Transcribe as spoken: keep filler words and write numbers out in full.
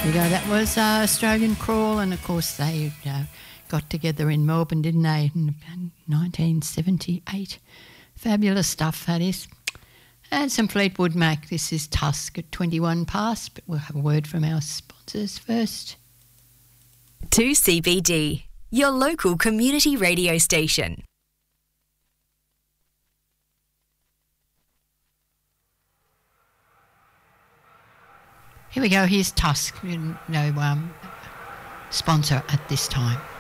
You know, that was uh, Australian Crawl, and of course they uh, got together in Melbourne, didn't they, in nineteen seventy-eight. Fabulous stuff, that is. And some Fleetwood Mac. This is Tusk at twenty-one past, but we'll have a word from our sponsors first. two C B D, your local community radio station. Here we go, here's Tusk, no um, sponsor at this time.